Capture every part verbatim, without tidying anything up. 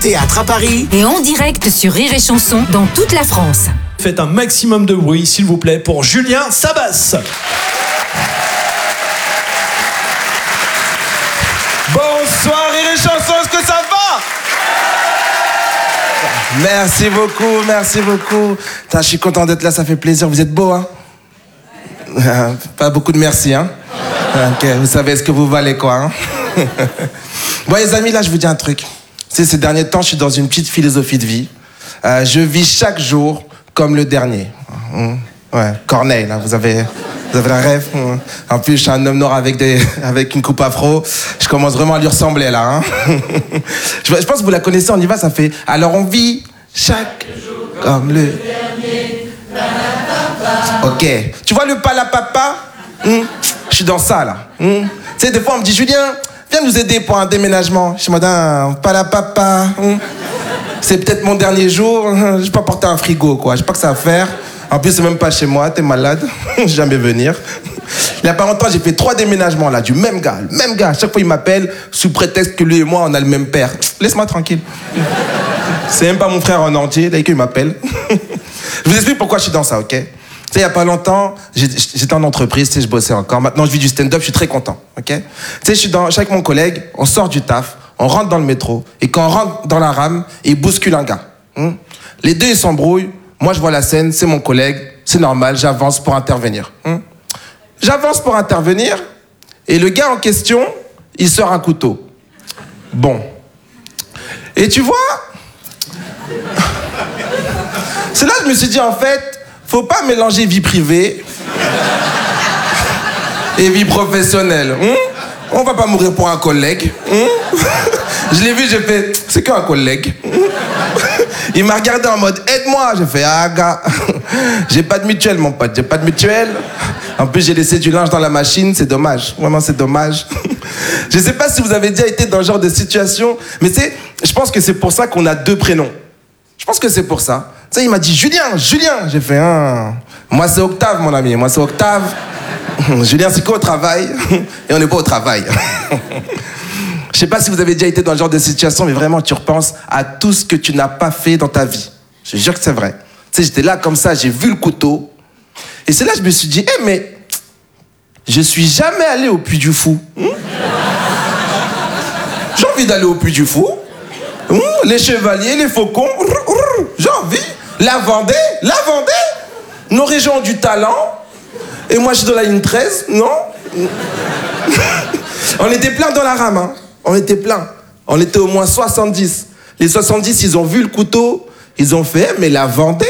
Théâtre à Paris. Et en direct sur Rire et Chanson dans toute la France. Faites un maximum de bruit, s'il vous plaît, pour Julien Sabas. Bonsoir Rire et Chanson, est-ce que ça va? Merci beaucoup, merci beaucoup. Putain, je suis content d'être là, ça fait plaisir. Vous êtes beau, hein? Pas beaucoup de merci, hein? Ok, vous savez ce que vous valez, quoi, hein? Bon, les amis, là, je vous dis un truc. C'est ces derniers temps, je suis dans une petite philosophie de vie. Euh, je vis chaque jour comme le dernier. Mmh. Ouais, Corneille, là, vous avez, vous avez la rêve. Mmh. En plus, je suis un homme noir avec, des, avec une coupe afro. Je commence vraiment à lui ressembler, là. Hein. je, je pense que vous la connaissez, on y va, ça fait... Alors, on vit chaque jour comme le dernier. Ok. Tu vois le palapapa? mmh. Je suis dans ça, là. Mmh. Tu sais, des fois, on me dit, Julien, viens nous aider pour un déménagement. Je suis madame, palapapa. Mmh. C'est peut-être mon dernier jour. Je peux pas porter un frigo, quoi. J'ai pas que ça à faire. En plus, c'est même pas chez moi. T'es malade. Jamais venir. Il y a pas longtemps, j'ai fait trois déménagements, là, du même gars. Le même gars. À chaque fois, il m'appelle sous prétexte que lui et moi, on a le même père. Laisse-moi tranquille. C'est même pas mon frère en entier. Dès qu'il m'appelle. Je vous explique pourquoi je suis dans ça, ok? Tu sais, il y a pas longtemps, j'étais en entreprise, tu sais, je bossais encore. Maintenant, je vis du stand-up, je suis très content, ok? Tu sais, je suis dans, je suis avec mon collègue, on sort du taf, on rentre dans le métro, et quand on rentre dans la rame, il bouscule un gars. Hein? Les deux, ils s'embrouillent. Moi, je vois la scène, c'est mon collègue, c'est normal, j'avance pour intervenir. Hein? J'avance pour intervenir, et le gars en question, il sort un couteau. Bon. Et tu vois, c'est là que je me suis dit, en fait, faut pas mélanger vie privée et vie professionnelle. Hum? On va pas mourir pour un collègue. Hum? Je l'ai vu, j'ai fait, c'est qu'un collègue. Hum? Il m'a regardé en mode, aide-moi. J'ai fait, ah gars, j'ai pas de mutuelle, mon pote, j'ai pas de mutuelle. En plus, j'ai laissé du linge dans la machine, c'est dommage. Vraiment, c'est dommage. Je sais pas si vous avez déjà été dans ce genre de situation, mais c'est, je pense que c'est pour ça qu'on a deux prénoms. Je pense que c'est pour ça. Tu sais, il m'a dit, Julien, Julien. J'ai fait, ah. Moi, c'est Octave, mon ami. Moi, c'est Octave. Julien, c'est quoi au travail? Et on n'est pas au travail. Je sais pas si vous avez déjà été dans ce genre de situation, mais vraiment, tu repenses à tout ce que tu n'as pas fait dans ta vie. Je te jure que c'est vrai. Tu sais, j'étais là comme ça, j'ai vu le couteau. Et c'est là que je me suis dit, hé, hey, mais je suis jamais allé au Puy du Fou. Hum? J'ai envie d'aller au Puy du Fou. Hum? Les chevaliers, les faucons. J'ai envie. La Vendée, la Vendée. Nos régions ont du talent. Et moi, je suis dans la ligne treize, non? On était plein dans la rame, hein. On était plein. On était au moins soixante-dix. Les soixante-dix, ils ont vu le couteau. Ils ont fait, mais la Vendée.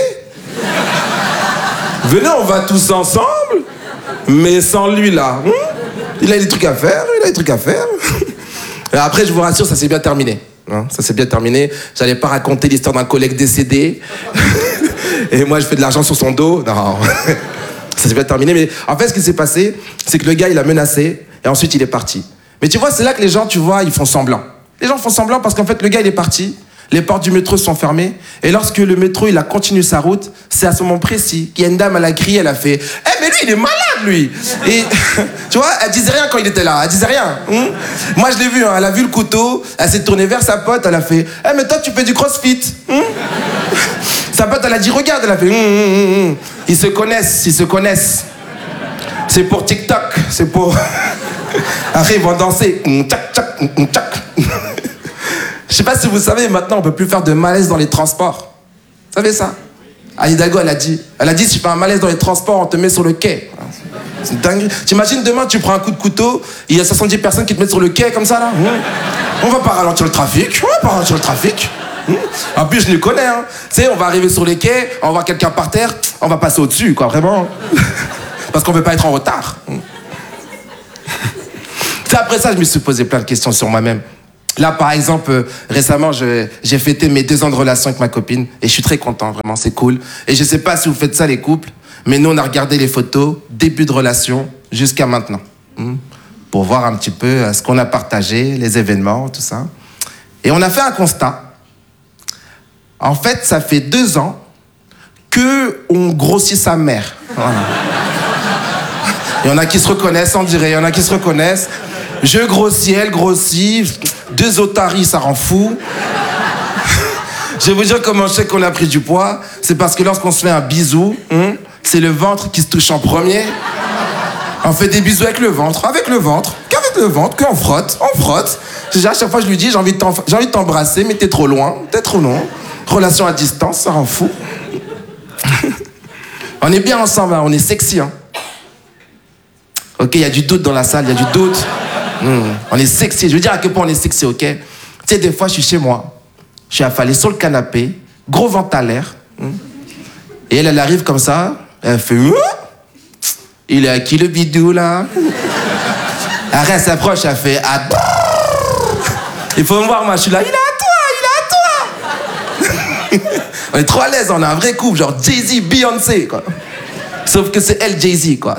Venez, on va tous ensemble. Mais sans lui, là. Hum? Il a des trucs à faire, il a des trucs à faire. Et après, je vous rassure, ça s'est bien terminé. Hein, ça s'est bien terminé. J'allais pas raconter l'histoire d'un collègue décédé. Et moi, je fais de l'argent sur son dos. Non. Ça s'est bien terminé. Mais en fait, ce qui s'est passé, c'est que le gars, il a menacé. Et ensuite, il est parti. Mais tu vois, c'est là que les gens, tu vois, ils font semblant. Les gens font semblant parce qu'en fait, le gars, il est parti. Les portes du métro sont fermées. Et lorsque le métro, il a continué sa route, c'est à ce moment précis qu'il y a une dame, elle a crié, elle a fait « Eh, hey, mais lui, il est malade, lui !» Et tu vois, elle disait rien quand il était là. Elle disait rien. Hum? Moi, je l'ai vu, hein, elle a vu le couteau, elle s'est tournée vers sa pote, elle a fait « Eh, hey, mais toi, tu fais du crossfit hum? ?» Sa pote, elle a dit « Regarde !» Elle a fait hum, hum, hum. Ils se connaissent, ils se connaissent. C'est pour TikTok, c'est pour... Après, ils vont danser. Tchac, tchac, tchac. Je sais pas si vous savez, maintenant, on peut plus faire de malaise dans les transports. Vous savez ça? Anne Hidalgo, elle a dit, elle a dit, si tu fais un malaise dans les transports, on te met sur le quai. C'est dingue. T'imagines demain, tu prends un coup de couteau, il y a soixante-dix personnes qui te mettent sur le quai comme ça, là. On va pas ralentir le trafic, on va pas ralentir le trafic. En plus, je les connais, hein. Tu sais, on va arriver sur les quais, on va voir quelqu'un par terre, on va passer au-dessus, quoi, vraiment. Parce qu'on veut pas être en retard. C'est après ça, je me suis posé plein de questions sur moi-même. Là, par exemple, euh, récemment, je, j'ai fêté mes deux ans de relation avec ma copine et je suis très content, vraiment, c'est cool. Et je sais pas si vous faites ça, les couples, mais nous, on a regardé les photos, début de relation jusqu'à maintenant, hein, pour voir un petit peu euh, ce qu'on a partagé, les événements, tout ça. Et on a fait un constat. En fait, ça fait deux ans qu'on grossit sa mère. Voilà. Il y en a qui se reconnaissent, on dirait, il y en a qui se reconnaissent. Je grossis, elle grossit, deux otaries, ça rend fou. Je vais vous dire comment je sais qu'on a pris du poids. C'est parce que lorsqu'on se fait un bisou, hein, c'est le ventre qui se touche en premier. On fait des bisous avec le ventre, avec le ventre, qu'avec le ventre, qu'on frotte, on frotte. À chaque fois, je lui dis, j'ai envie de t'en- j'ai envie de t'embrasser, mais t'es trop loin, t'es trop loin. Relation à distance, ça rend fou. On est bien ensemble, hein, on est sexy. Hein. Ok, il y a du doute dans la salle, il y a du doute. Mmh, on est sexy. Je veux dire à quel point on est sexy, ok? Tu sais, des fois, je suis chez moi, je suis affalé sur le canapé, gros ventre à l'air. Mmh. Et elle, elle arrive comme ça, elle fait... Il est à qui le bidou, là? Après, elle s'approche, elle fait... Ah, il faut me voir, moi, je suis là. Il est à toi, il est à toi. On est trop à l'aise, on a un vrai couple, genre Jay-Z, Beyoncé, quoi. Sauf que c'est elle, Jay-Z, quoi.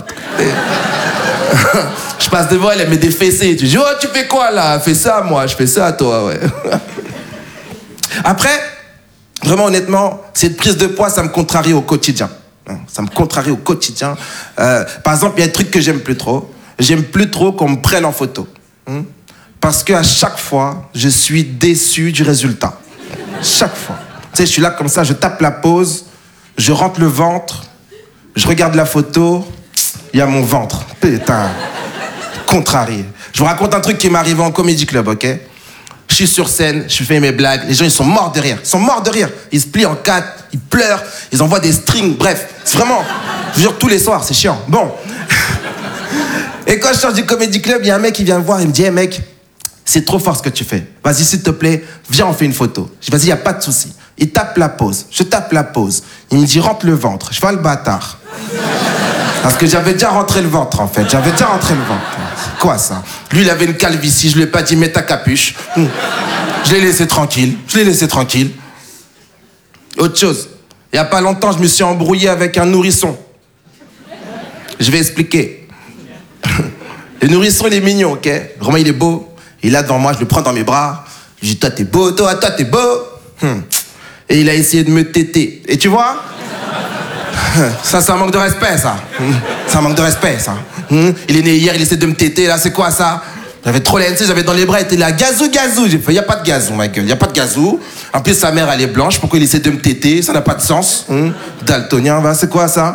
Je passe devant elle, elle met des fessées. Tu dis, oh, tu fais quoi, là? Fais ça, moi, je fais ça à toi, ouais. Après, vraiment, honnêtement, cette prise de poids, ça me contrarie au quotidien. Ça me contrarie au quotidien. Euh, par exemple, il y a un truc que j'aime plus trop. J'aime plus trop qu'on me prenne en photo. Hein? Parce qu'à chaque fois, je suis déçu du résultat. Chaque fois. Tu sais, je suis là comme ça, je tape la pose, je rentre le ventre, je regarde la photo, il y a mon ventre. Putain, contrarié. Je vous raconte un truc qui m'est arrivé en Comedy Club, ok? Je suis sur scène, je fais mes blagues, les gens ils sont morts de rire, ils sont morts de rire. Ils se plient en quatre, ils pleurent, ils envoient des strings, bref, c'est vraiment, je vous jure, tous les soirs, c'est chiant. Bon. Et quand je sors du Comedy Club, il y a un mec qui vient me voir, il me dit, hey mec, c'est trop fort ce que tu fais. Vas-y, s'il te plaît, viens, on fait une photo. Je dis, vas-y, il n'y a pas de souci. Il tape la pose, je tape la pose. Il me dit, rentre le ventre. Je fais le bâtard. Parce que j'avais déjà rentré le ventre, en fait. J'avais déjà rentré le ventre. C'est quoi, ça? Lui, il avait une calvitie. Je lui ai pas dit, mets ta capuche. Je l'ai laissé tranquille. Je l'ai laissé tranquille. Autre chose. Il y a pas longtemps, je me suis embrouillé avec un nourrisson. Je vais expliquer. Le nourrisson, il est mignon, ok? Vraiment, il est beau. Il est là devant moi, je le prends dans mes bras. Je lui dis, toi, t'es beau, toi, toi, t'es beau. Hum. Et il a essayé de me téter. Et tu vois? Ça, c'est un manque de respect, ça. C'est un manque de respect, ça. Il est né hier, il essaie de me téter, là, c'est quoi, ça? J'avais trop la N C, j'avais dans les bras, il était là, gazou, gazou. J'ai fait, y a pas de gazou, ma gueule, y a pas de gazou. En plus, sa mère, elle est blanche, pourquoi il essaie de me téter? Ça n'a pas de sens. Hum. Daltonien, va, c'est quoi, ça?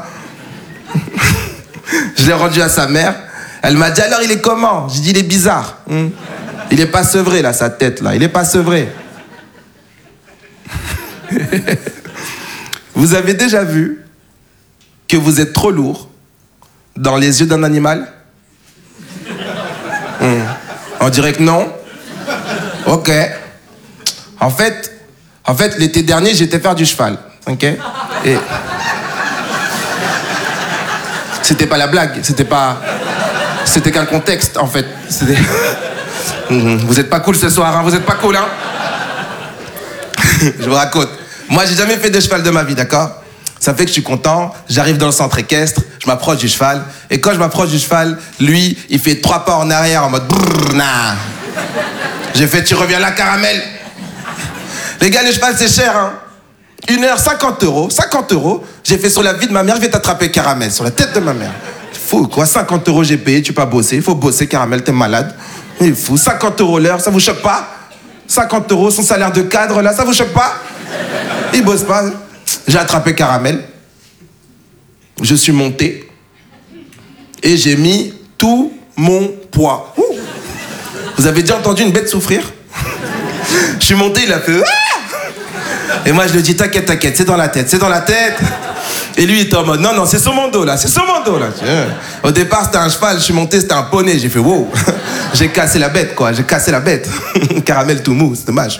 Je l'ai rendu à sa mère. Elle m'a dit, alors, il est comment? J'ai dit, il est bizarre. Hum. Il est pas sevré, là, sa tête, là. Il est pas sevré. Vous avez déjà vu que vous êtes trop lourd dans les yeux d'un animal? mmh. On dirait que non. Ok. En fait, en fait, l'été dernier, j'étais faire du cheval. Ok. Et c'était pas la blague. C'était pas. C'était qu'un contexte, en fait. C'était. Mmh. Vous êtes pas cool ce soir, hein? Vous êtes pas cool, hein? Je vous raconte. Moi, j'ai jamais fait de cheval de ma vie, d'accord? Ça fait que je suis content, j'arrive dans le centre équestre, je m'approche du cheval, et quand je m'approche du cheval, lui, il fait trois pas en arrière en mode brrr, nah. J'ai fait, tu reviens là, caramel. Les gars, le cheval, c'est cher, hein? Une heure, cinquante euros, cinquante euros. J'ai fait sur la vie de ma mère, je vais t'attraper, caramel, sur la tête de ma mère. Fou, quoi, cinquante euros j'ai payé, tu peux pas bosser, il faut bosser, caramel, t'es malade. Il est fou, cinquante euros l'heure, ça vous choque pas? cinquante euros, son salaire de cadre, là, ça vous choque pas? Il bosse pas. J'ai attrapé caramel. Je suis monté. Et j'ai mis tout mon poids. Ouh. Vous avez déjà entendu une bête souffrir? Je suis monté, il a fait... Et moi, je lui dis, t'inquiète, t'inquiète, c'est dans la tête, c'est dans la tête. Et lui, il était en mode, non, non, c'est sur mon dos, là, c'est sur mon dos, là. Au départ, c'était un cheval, je suis monté, c'était un poney. J'ai fait, wow. J'ai cassé la bête, quoi, j'ai cassé la bête. Caramel tout mou, c'est dommage.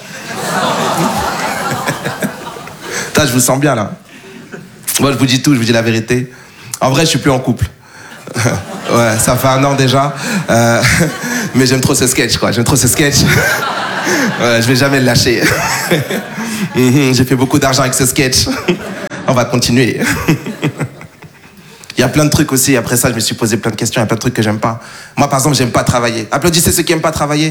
Là, je vous sens bien, là. Moi, je vous dis tout, je vous dis la vérité. En vrai, je suis plus en couple. Ouais, ça fait un an déjà. Euh, mais j'aime trop ce sketch, quoi. J'aime trop ce sketch. Ouais, je vais jamais le lâcher. Mm-hmm, j'ai fait beaucoup d'argent avec ce sketch. On va continuer. Il y a plein de trucs aussi. Après ça, je me suis posé plein de questions. Il y a plein de trucs que j'aime pas. Moi, par exemple, j'aime pas travailler. Applaudissez ceux qui aiment pas travailler.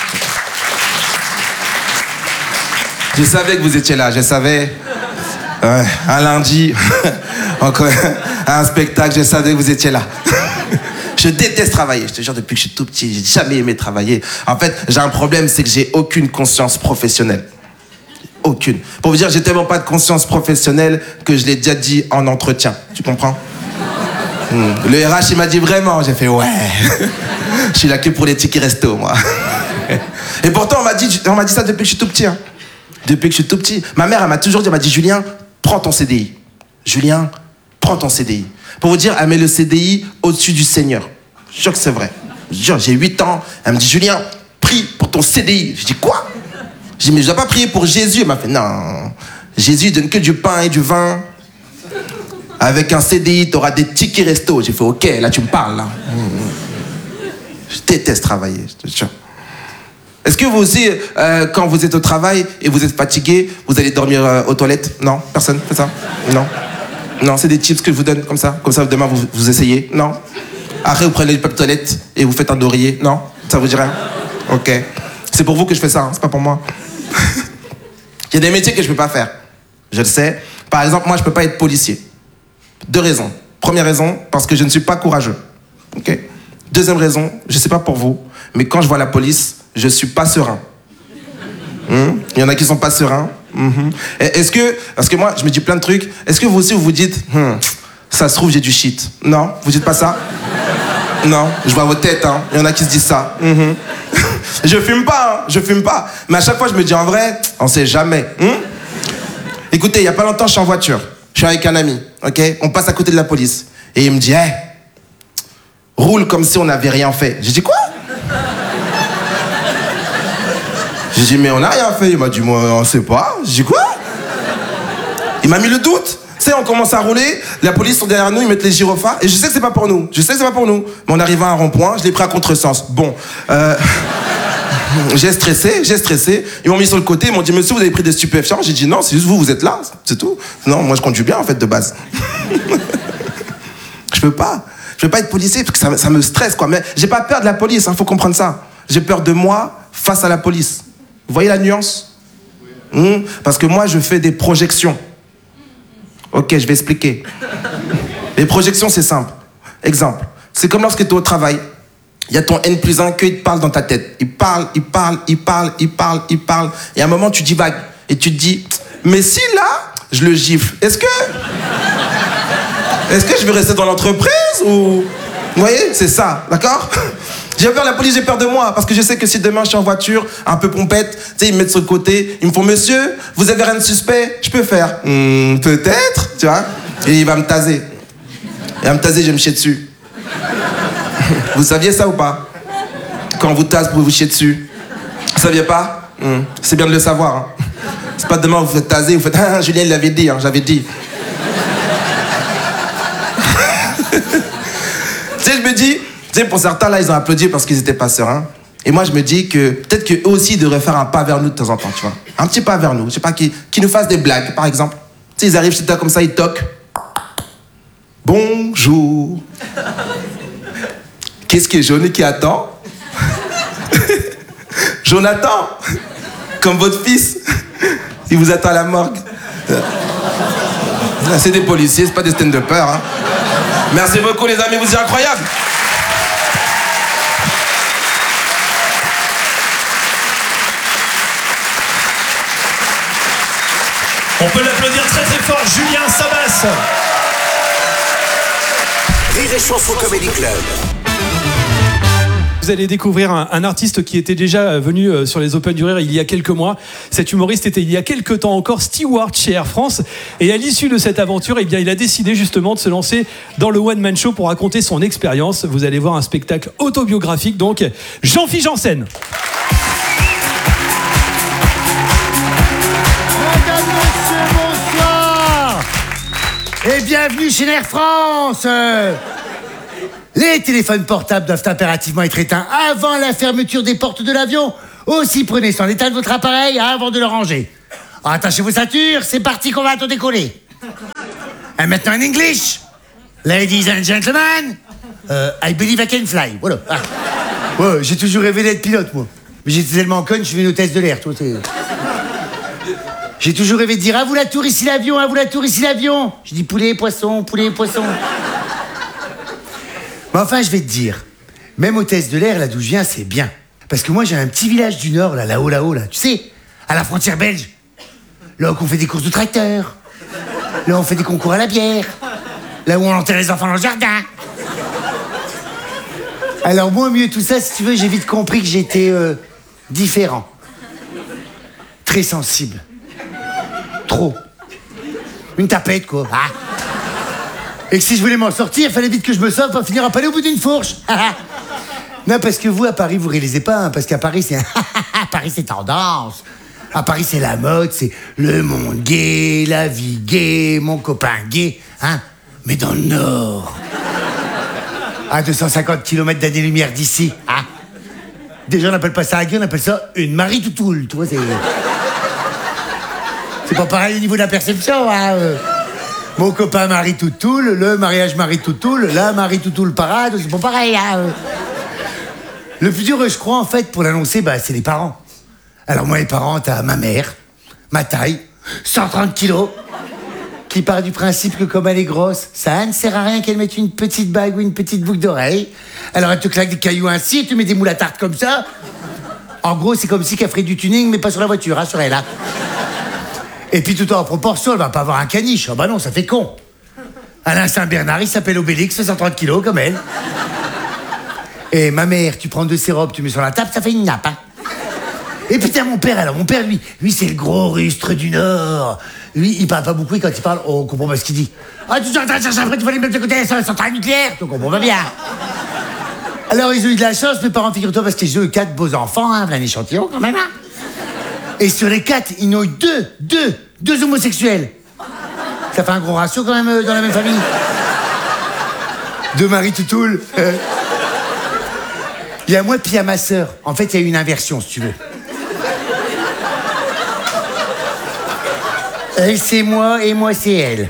Je savais que vous étiez là. Je savais. Ouais, un lundi, encore un spectacle, je savais que vous étiez là. Je déteste travailler, je te jure, depuis que je suis tout petit, j'ai jamais aimé travailler. En fait, j'ai un problème, c'est que j'ai aucune conscience professionnelle. Aucune. Pour vous dire, j'ai tellement pas de conscience professionnelle que je l'ai déjà dit en entretien. Tu comprends? hmm. Le R H, il m'a dit vraiment. J'ai fait ouais. Je suis là que pour les tickets resto, moi. Et pourtant, on m'a dit, on m'a dit ça depuis que je suis tout petit. Hein. Depuis que je suis tout petit. Ma mère, elle m'a toujours dit, elle m'a dit, Julien, prends ton C D I. Julien, prends ton C D I. Pour vous dire, elle met le C D I au-dessus du Seigneur. Je jure que c'est vrai. Je jure, j'ai huit ans. Elle me dit, Julien, prie pour ton C D I. Je dis, quoi? Je dis, mais je dois pas prier pour Jésus. Elle m'a fait, non. Jésus donne que du pain et du vin. Avec un C D I, tu auras des tickets resto. J'ai fait, ok, là, tu me parles, là. Je déteste travailler, je te jure. Est-ce que vous aussi, euh, quand vous êtes au travail et vous êtes fatigué, vous allez dormir euh, aux toilettes? Non? Personne fait ça? Non? Non, c'est des chips que je vous donne comme ça. Comme ça, demain, vous, vous essayez? Non? Après, vous prenez le papier toilette et vous faites un oreiller? Non? Ça vous dit rien? Ok. C'est pour vous que je fais ça, hein, c'est pas pour moi. Il y a des métiers que je peux pas faire. Je le sais. Par exemple, moi, je peux pas être policier. Deux raisons. Première raison, parce que je ne suis pas courageux. Ok? Deuxième raison, je sais pas pour vous, mais quand je vois la police, je suis pas serein. Hum? Il y en a qui sont pas sereins. Mm-hmm. Est-ce que, parce que moi, je me dis plein de trucs, est-ce que vous aussi, vous vous dites, hm, ça se trouve, j'ai du shit? Non? Vous dites pas ça? Non? Je vois vos têtes, hein. Il y en a qui se disent ça. Mm-hmm. Je fume pas, hein. Je fume pas. Mais à chaque fois, je me dis, en vrai, on sait jamais. Hum? Écoutez, il y a pas longtemps, je suis en voiture. Je suis avec un ami, ok? On passe à côté de la police. Et il me dit, hey, roule comme si on n'avait rien fait. J'ai dit, quoi? J'ai dit, mais on n'a rien fait. Il m'a dit, moi, on sait pas. J'ai dit, quoi? Il m'a mis le doute. Tu sais, on commence à rouler, la police sont derrière nous, ils mettent les gyrophares, et je sais que c'est pas pour nous. Je sais que c'est pas pour nous. Mais on arrive à un rond-point, je l'ai pris à contresens. Bon, euh, j'ai stressé, j'ai stressé. Ils m'ont mis sur le côté, ils m'ont dit, monsieur, vous avez pris des stupéfiants? J'ai dit, non, c'est juste vous, vous êtes là, c'est tout. Non, moi, je conduis bien, en fait, de base. Je peux pas. Je peux pas être policier, parce que ça, ça me stresse, quoi. Mais j'ai pas peur de la police, hein, faut comprendre ça. J'ai peur de moi face à la police. Vous voyez la nuance? Mmh, parce que moi, je fais des projections. Ok, je vais expliquer. Les projections, c'est simple. Exemple, c'est comme lorsque tu es au travail, il y a ton N plus un qui te parle dans ta tête. Il parle, il parle, il parle, il parle, il parle. Et à un moment, tu divagues. Et tu te dis, mais si là, je le gifle, est-ce que... Est-ce que je vais rester dans l'entreprise ou... Vous voyez, c'est ça, d'accord? J'ai peur de la police, j'ai peur de moi, parce que je sais que si demain je suis en voiture, un peu pompette, tu sais, ils me mettent sur le côté, ils me font, monsieur, vous avez rien de suspect? Je peux faire, hmm, peut-être, tu vois? Et il va me taser. Il va me taser, je vais me chier dessus. Vous saviez ça ou pas? Quand on vous tase pour vous chier dessus. Vous saviez pas? hmm. C'est bien de le savoir. Hein. C'est pas demain vous faites taser, vous faites, ah, Julien, il l'avait dit, hein, j'avais dit. Tu sais, je me dis, tu sais, pour certains, là, ils ont applaudi parce qu'ils étaient pas sereins. Et moi, je me dis que peut-être qu'eux aussi devraient faire un pas vers nous de temps en temps, tu vois. Un petit pas vers nous. Je sais pas, qui, qui nous fassent des blagues, par exemple. Tu sais, ils arrivent chez toi comme ça, ils toquent. Bonjour. Qu'est-ce qui est jaune et qui attend? Jonathan. Comme votre fils. Il vous attend à la morgue. C'est des policiers, c'est pas des stand-uppers, hein. Merci beaucoup, les amis, vous êtes incroyables. On peut l'applaudir très très fort, Julien Sabas. Rire et Chanson Comedy Club. Vous allez découvrir un, un artiste qui était déjà venu sur les Open du Rire il y a quelques mois. Cet humoriste était il y a quelques temps encore steward chez Air France. Et à l'issue de cette aventure, eh bien, il a décidé justement de se lancer dans le One Man Show pour raconter son expérience. Vous allez voir un spectacle autobiographique, donc Jean-Philippe Janssen. Madame, monsieur, bonsoir et bienvenue chez Air France. Les téléphones portables doivent impérativement être éteints avant la fermeture des portes de l'avion. Aussi, prenez soin d'éteindre votre appareil avant de le ranger. Attachez vos ceintures, c'est parti qu'on va tout décoller. Et maintenant en English. Ladies and gentlemen, uh, I believe I can fly. Voilà. Ah. Ouais, j'ai toujours rêvé d'être pilote, moi. Mais j'étais tellement conne, je suis une hôtesse de l'air. Toi, t'es... J'ai toujours rêvé de dire, à vous la tour, ici l'avion, à vous la tour, ici l'avion. Je dis poulet, poisson, poulet, poisson. Mais enfin, je vais te dire, même hôtesse de l'air, là d'où je viens, c'est bien. Parce que moi, j'ai un petit village du Nord, là, là-haut, là-haut, là, tu sais, à la frontière belge. Là où on fait des courses de tracteur. Là où on fait des concours à la bière. Là où on enterre les enfants dans le jardin. Alors moi, au milieu de tout ça, si tu veux, j'ai vite compris que j'étais euh, différent. Très sensible. Trop. Une tapette, quoi. Ah. Et que si je voulais m'en sortir, il fallait vite que je me sauve pour finir à palais au bout d'une fourche. Non, parce que vous, à Paris, vous réalisez pas, hein, parce qu'à Paris, c'est... à Paris, c'est tendance. À Paris, c'est la mode, c'est le monde gay, la vie gay, mon copain gay, hein. Mais dans le Nord, à deux cent cinquante kilomètres d'année-lumière d'ici, hein. Déjà, on n'appelle pas ça un gay, on appelle ça une Marie-Toutoule, tu vois, c'est... C'est pas pareil au niveau de la perception, hein. Euh... Mon copain Marie-Toutoule, le mariage Marie-Toutoule, la Marie-Toutoule parade, c'est pas pareil, hein. Euh... Le plus dur, je crois, en fait, pour l'annoncer, bah, c'est les parents. Alors moi, les parents, t'as ma mère, ma taille, cent trente kilos, qui part du principe que comme elle est grosse, ça ne sert à rien qu'elle mette une petite bague ou une petite boucle d'oreille. Alors elle te claque des cailloux ainsi et tu mets des moules à tarte comme ça. En gros, c'est comme si qu'elle ferait du tuning, mais pas sur la voiture, hein, sur elle, là. Et puis tout en proportion, elle va pas avoir un caniche. Oh bah non, ça fait con. Alain Saint-Bernard, il s'appelle Obélix, cent trente kilos comme elle. Et ma mère, tu prends de ses robes, tu mets sur la table, ça fait une nappe, hein. Et putain, mon père, alors, mon père, lui, lui, c'est le gros rustre du Nord. Lui, il parle pas beaucoup, et quand il parle, on comprend pas ce qu'il dit. Ah, tu es en train de chercher après, tu vas aller mettre de côté sur la centrale nucléaire. Tu comprends pas bien. Alors, ils ont eu de la chance, mes parents, figure-toi, parce qu'ils ont eu quatre beaux enfants, hein, un échantillon, quand même, hein. Et sur les quatre, ils n'ont eu deux, deux, deux homosexuels. Ça fait un gros ratio, quand même, euh, dans la même famille. Deux Marie-Toutoule. Euh. Il y a moi, puis il y a ma sœur. En fait, il y a eu une inversion, si tu veux. Elle, c'est moi, et moi, c'est elle.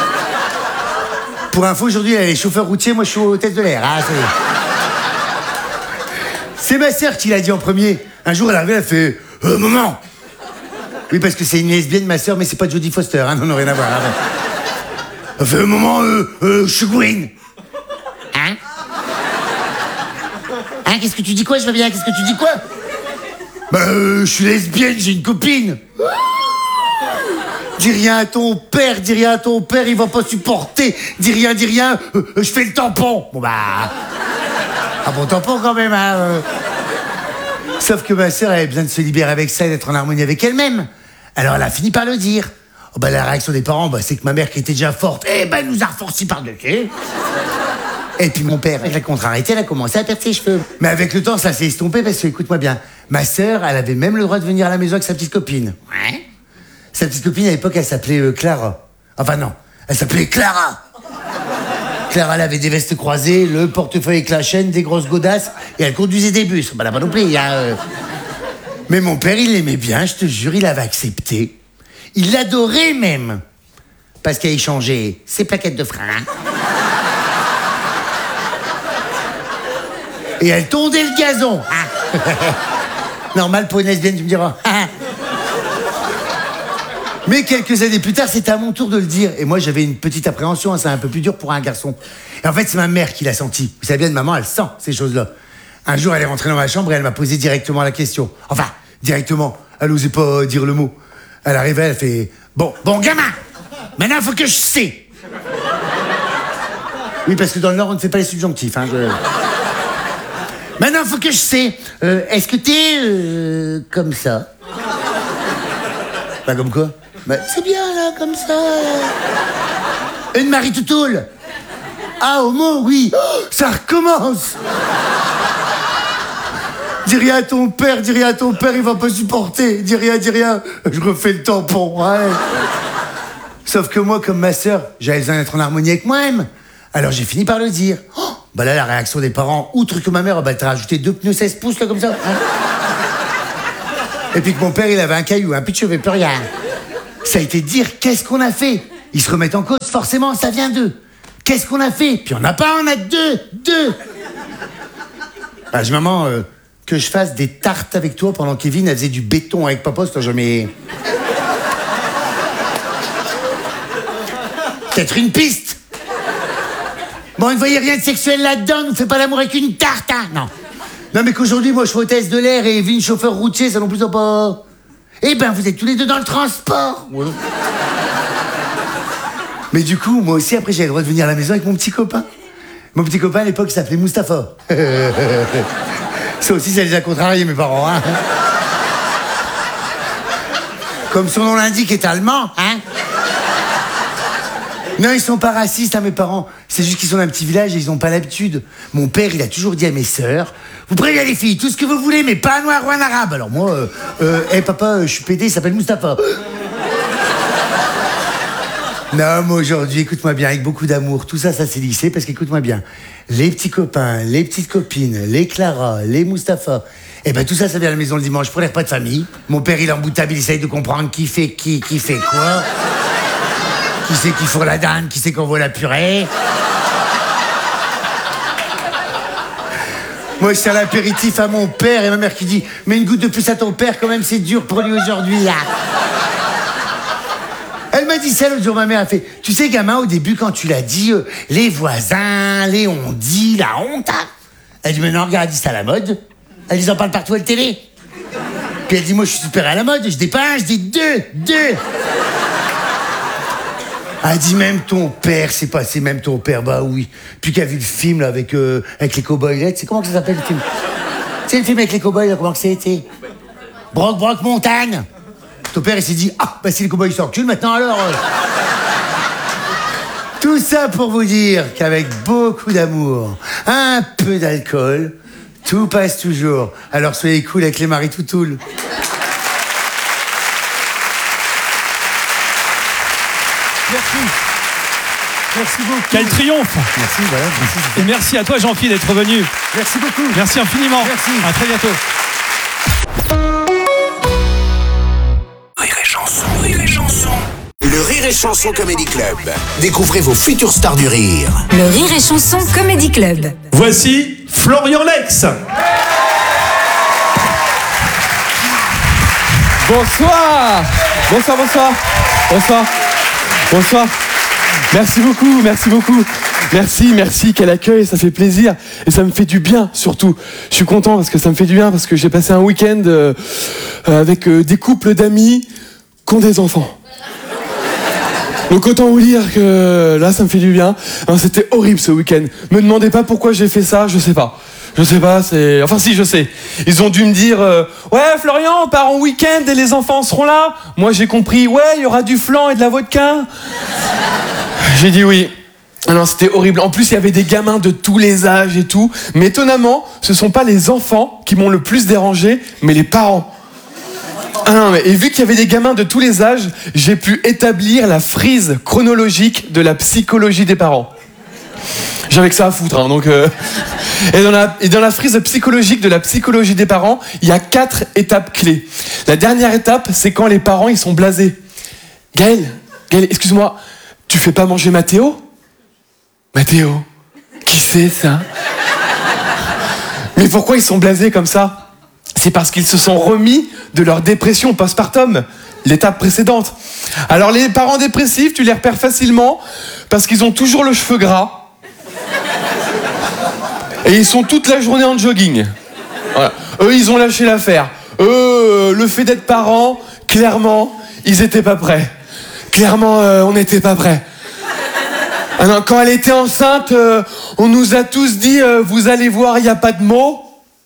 Pour info, aujourd'hui, elle est chauffeur routier, moi, je suis aux têtes de l'air. Hein, c'est... c'est ma sœur qui l'a dit en premier. Un jour, elle est arrivée, elle fait euh, « Maman !» Oui, parce que c'est une lesbienne, ma sœur, mais c'est pas Jodie Foster, hein, non, non, rien à voir. Hein. Elle fait « Maman, euh, euh, je suis Gwyn. » Hein Hein, qu'est-ce que tu dis quoi? Je vais bien, qu'est-ce que tu dis quoi? Bah, euh, je suis lesbienne, j'ai une copine. Dis rien à ton père, dis rien à ton père, il va pas supporter. Dis rien, dis rien, euh, euh, je fais le tampon. Bon bah... Un bon tampon quand même, hein. Euh. Sauf que ma sœur avait besoin de se libérer avec ça et d'être en harmonie avec elle-même. Alors elle a fini par le dire. Oh, bah, la réaction des parents, bah, c'est que ma mère qui était déjà forte, eh ben, nous a reforci par-dessus. Et puis mon père, avec la contrariété, elle a commencé à perdre ses cheveux. Mais avec le temps, ça s'est estompé parce que, écoute-moi bien, ma sœur, elle avait même le droit de venir à la maison avec sa petite copine. Ouais. Sa petite copine, à l'époque, elle s'appelait euh, Clara. Enfin non, elle s'appelait Clara. Clara, elle avait des vestes croisées, le portefeuille avec la chaîne, des grosses godasses, et elle conduisait des bus. Bah, là, pas non plus, hein, euh... Mais mon père, il l'aimait bien, je te jure, il avait accepté. Il l'adorait même. Parce qu'elle échangeait ses plaquettes de frein. Et elle tondait le gazon. Ah. Normal pour une lesbienne, tu me diras. Ah. Mais quelques années plus tard, c'était à mon tour de le dire. Et moi, j'avais une petite appréhension, hein, c'est un peu plus dur pour un garçon. Et en fait, c'est ma mère qui l'a senti. Vous savez bien, maman, elle sent ces choses-là. Un jour, elle est rentrée dans ma chambre et elle m'a posé directement la question. Enfin, directement. Elle n'osait pas dire le mot. Elle arrivait, elle fait... Bon, bon, gamin, maintenant, il faut que je sais. Oui, parce que dans le Nord, on ne fait pas les subjonctifs. Hein, je... Maintenant, il faut que je sais. Euh, est-ce que t'es euh, comme ça? Bah, comme quoi? Bah, c'est bien, là, comme ça. Une Marie-Toutoule. Ah, homo, oui. Oh, ça recommence. Dis rien à ton père, dis rien à ton père, il va pas supporter. Dis rien, dis rien. Je refais le tampon, ouais. Sauf que moi, comme ma sœur, j'avais besoin d'être en harmonie avec moi-même. Alors j'ai fini par le dire. Oh, bah là, la réaction des parents, outre que ma mère, bah, t'as rajouté deux pneus seize pouces, là, comme ça. Hein. Et puis que mon père, il avait un caillou, un pitch, je vais plus rien. Ça a été de dire, qu'est-ce qu'on a fait? Ils se remettent en cause, forcément, ça vient d'eux. Qu'est-ce qu'on a fait? Puis on n'a pas, on a deux, deux. Bah, je maman, euh, que je fasse des tartes avec toi pendant que Kevin, elle faisait du béton avec papa, c'est jamais... Peut-être une piste. Bon, ne voyez rien de sexuel là-dedans, ne fais pas l'amour avec une tarte, hein? Non. Non, mais qu'aujourd'hui, moi, je fais hôtesse de l'air et Vin chauffeur routier, ça non plus, ça pas... Eh ben, vous êtes tous les deux dans le transport. Ouais. Mais du coup, moi aussi, après, j'avais le droit de venir à la maison avec mon petit copain. Mon petit copain, à l'époque, il s'appelait Mustapha. Ça aussi, ça les a contrariés, mes parents, hein. Comme son nom l'indique, est allemand, hein. Non, ils sont pas racistes, hein, mes parents. C'est juste qu'ils sont d'un petit village et ils ont pas l'habitude. Mon père, il a toujours dit à mes sœurs, vous prenez les filles, tout ce que vous voulez, mais pas un noir ou un arabe. Alors moi, euh, euh, hey, papa, euh, je suis pédé, il s'appelle Mustapha. Non, mais aujourd'hui, écoute-moi bien, avec beaucoup d'amour, tout ça, ça s'est lissé, parce qu'écoute-moi bien, les petits copains, les petites copines, les Clara, les Mustapha, eh ben tout ça, ça vient à la maison le dimanche pour les repas de famille. Mon père, il est emboutable, il essaye de comprendre qui fait qui, qui fait quoi. Qui c'est qui fourre la dinde, qui c'est qu'on voit la purée. Moi, je sers l'apéritif à mon père et ma mère qui dit « Mais une goutte de plus à ton père, quand même, c'est dur pour lui aujourd'hui, là. » Elle m'a dit ça l'autre jour, ma mère a fait « Tu sais, gamin, au début, quand tu l'as dit, euh, les voisins, les on-dit, la honte, hein. » Elle dit « Mais non, regarde, elle dit ça à la mode. Elle dit, ils en parlent partout à la télé. » Puis elle dit « Moi, je suis super à la mode, je dis pas un, je dis deux, deux. » Elle dit même ton père, c'est passé, même ton père, bah oui. Puis qui a vu le film là avec, euh, avec les cow-boys, là, tu sais comment ça s'appelle le film? Tu sais le film avec les cow-boys, là, comment que c'était? Broc, broc, montagne. Ton père, il s'est dit, ah, bah si les cow-boys s'enculent maintenant alors. Euh... Tout ça pour vous dire qu'avec beaucoup d'amour, un peu d'alcool, tout passe toujours. Alors soyez cool avec les maris toutoules. Merci. Merci beaucoup. Quel triomphe. Merci, voilà. Merci. Et merci à toi, Jean-Philippe, d'être venu. Merci beaucoup. Merci infiniment. Merci. À très bientôt. Rire et chanson, rire et chanson. Le Rire et Chanson Comedy Club. Découvrez vos futures stars du rire. Le Rire et Chanson Comedy Club. Voici Florian Lex. Bonsoir. Bonsoir, bonsoir. Bonsoir. Bonsoir. Merci beaucoup, merci beaucoup. Merci, merci, quel accueil, ça fait plaisir. Et ça me fait du bien, surtout. Je suis content parce que ça me fait du bien, parce que j'ai passé un week-end euh, avec euh, des couples d'amis qui ont des enfants. Donc autant vous dire que là, ça me fait du bien. Alors, c'était horrible ce week-end. Me demandez pas pourquoi j'ai fait ça, je sais pas. Je sais pas, c'est... Enfin si, je sais. Ils ont dû me dire euh, « Ouais, Florian, on part en week-end et les enfants seront là. » Moi, j'ai compris « Ouais, il y aura du flan et de la vodka. » J'ai dit oui. Ah non, c'était horrible. En plus, il y avait des gamins de tous les âges et tout. Mais étonnamment, ce sont pas les enfants qui m'ont le plus dérangé, mais les parents. Ah non, mais, et vu qu'il y avait des gamins de tous les âges, j'ai pu établir la frise chronologique de la psychologie des parents. J'avais que ça à foutre, hein, donc... Euh... Et, dans la, et dans la frise psychologique de la psychologie des parents, il y a quatre étapes clés. La dernière étape, c'est quand les parents, ils sont blasés. Gaël, Gaël, excuse-moi, tu fais pas manger Mathéo ? Mathéo, qui c'est ça ? Mais pourquoi ils sont blasés comme ça ? C'est parce qu'ils se sont remis de leur dépression postpartum, l'étape précédente. Alors les parents dépressifs, tu les repères facilement parce qu'ils ont toujours le cheveu gras. Et ils sont toute la journée en jogging. Voilà. Eux, ils ont lâché l'affaire. Eux, le fait d'être parents, clairement, ils étaient pas prêts. Clairement, euh, on n'était pas prêts. Ah non, quand elle était enceinte, euh, on nous a tous dit euh, « Vous allez voir, il n'y a pas de mots. »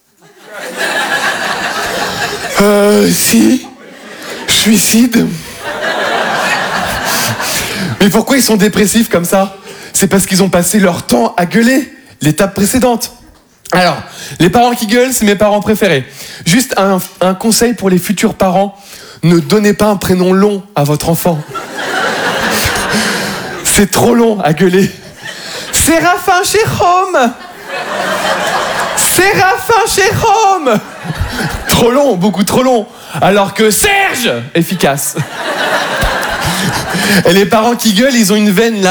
Euh, si. Suicide. Mais pourquoi ils sont dépressifs comme ça ? C'est parce qu'ils ont passé leur temps à gueuler. L'étape précédente. Alors, les parents qui gueulent, c'est mes parents préférés. Juste un, un conseil pour les futurs parents, ne donnez pas un prénom long à votre enfant. C'est trop long à gueuler. Séraphin Jérôme. Séraphin Jérôme. Trop long, beaucoup trop long. Alors que Serge, efficace. Et les parents qui gueulent, ils ont une veine là.